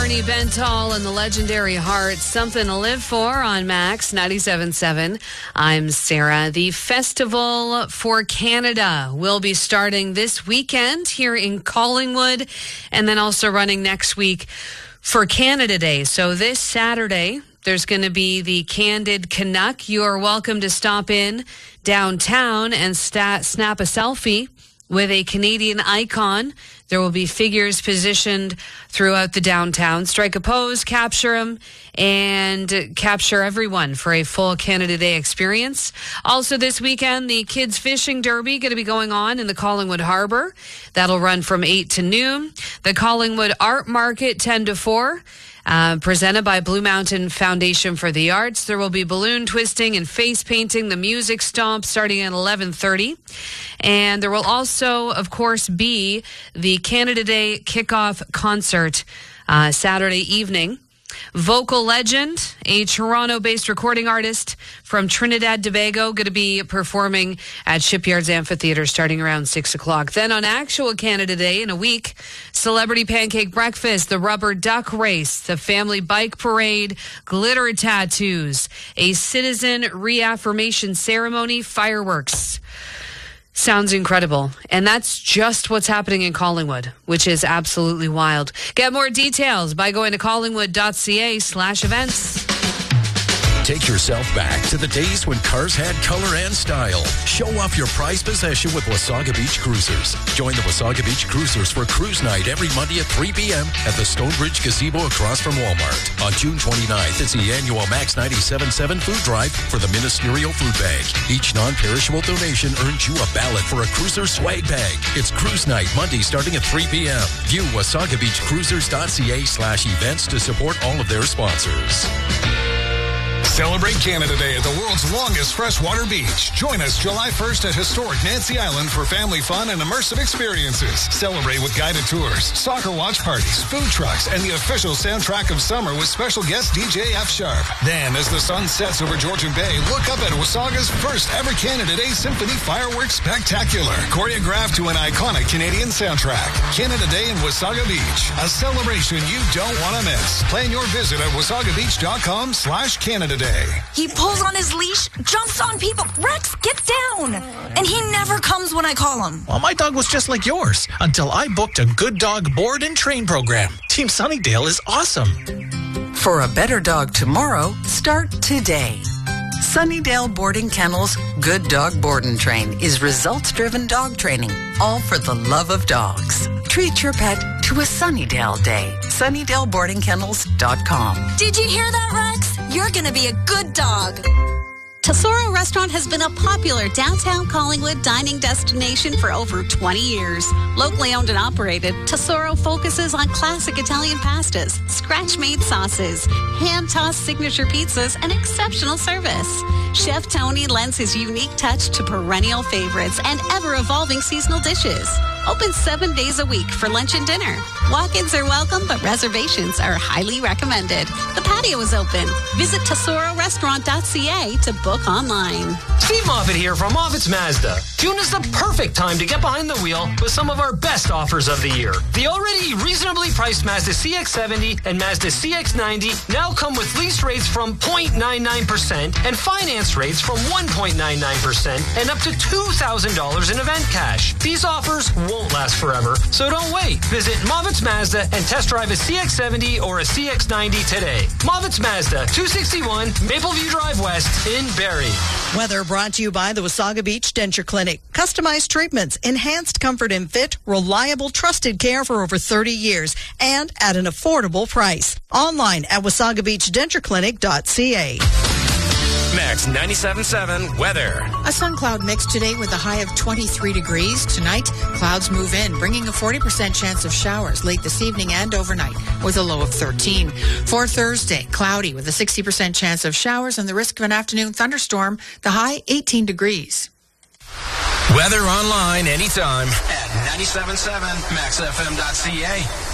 Barney Bentall and the legendary Heart, Something to Live For on Max 97.7. I'm Sarah. The Festival for Canada will be starting this weekend here in Collingwood and then also running next week for Canada Day. So this Saturday, there's going to be the Candid Canuck. You are welcome to stop in downtown and snap a selfie with a Canadian icon. There will be figures positioned throughout the downtown. Strike a pose, capture them, and capture everyone for a full Canada Day experience. Also this weekend, the Kids Fishing Derby going to be going on in the Collingwood Harbour. That'll run from 8 to noon. The Collingwood Art Market, 10 to 4. Presented by Blue Mountain Foundation for the Arts. There will be balloon twisting and face painting, the music stomp starting at 11:30. And there will also, of course, be the Canada Day kickoff concert Saturday evening. Vocal legend, a Toronto-based recording artist from Trinidad Tobago, going to be performing at Shipyards Amphitheatre starting around 6 o'clock. Then on actual Canada Day in a week, celebrity pancake breakfast, the rubber duck race, the family bike parade, glitter tattoos, a citizen reaffirmation ceremony, fireworks. Sounds incredible. And that's just what's happening in Collingwood, which is absolutely wild. Get more details by going to collingwood.ca/events. Take yourself back to the days when cars had color and style. Show off your prized possession with Wasaga Beach Cruisers. Join the Wasaga Beach Cruisers for Cruise Night every Monday at 3 p.m. at the Stonebridge Gazebo across from Walmart. On June 29th, it's the annual Max 97.7 food drive for the Ministerial Food Bank. Each non-perishable donation earns you a ballot for a Cruiser swag bag. It's Cruise Night Monday starting at 3 p.m. View wasagabeachcruisers.ca/events to support all of their sponsors. Celebrate Canada Day at the world's longest freshwater beach. Join us July 1st at historic Nancy Island for family fun and immersive experiences. Celebrate with guided tours, soccer watch parties, food trucks, and the official soundtrack of summer with special guest DJ F Sharp. Then, as the sun sets over Georgian Bay, look up at Wasaga's first ever Canada Day Symphony Fireworks Spectacular, choreographed to an iconic Canadian soundtrack. Canada Day in Wasaga Beach, a celebration you don't want to miss. Plan your visit at wasagabeach.com/Canada Day. He pulls on his leash, jumps on people. Rex, get down! And he never comes when I call him. Well, my dog was just like yours until I booked a Good Dog board and train program. Team Sunnydale is awesome. For a better dog tomorrow, start today. Sunnydale Boarding Kennels Good Dog Board and Train is results-driven dog training, all for the love of dogs. Treat your pet to a Sunnydale day. SunnydaleBoardingKennels.com. Did you hear that, Rex? You're gonna be a good dog. Tesoro Restaurant has been a popular downtown Collingwood dining destination for over 20 years. Locally owned and operated, Tesoro focuses on classic Italian pastas, scratch-made sauces, hand-tossed signature pizzas, and exceptional service. Chef Tony lends his unique touch to perennial favorites and ever-evolving seasonal dishes. Open 7 days a week for lunch and dinner. Walk-ins are welcome, but reservations are highly recommended. The patio is open. Visit tesororestaurant.ca to book online. Steve Moffitt here from Moffitt's Mazda. June is the perfect time to get behind the wheel with some of our best offers of the year. The already reasonably priced Mazda CX-70 and Mazda CX-90 now come with lease rates from 0.99% and finance rates from 1.99% and up to $2,000 in event cash. These offers won't last forever, so don't wait. Visit Moffitt's Mazda and test drive a CX-70 or a CX-90 today. Moffitt's Mazda, 261 Mapleview Drive West in Barrie. Weather brought to you by the Wasaga Beach Denture Clinic. Customized treatments, enhanced comfort and fit, reliable, trusted care for over 30 years, and at an affordable price. Online at wasagabeachdentureclinic.ca. Max 97.7 weather. A sun cloud mix today with a high of 23 degrees. Tonight, clouds move in, bringing a 40% chance of showers late this evening and overnight with a low of 13. For Thursday, cloudy with a 60% chance of showers and the risk of an afternoon thunderstorm, the high 18 degrees. Weather online anytime at 97.7 maxfm.ca.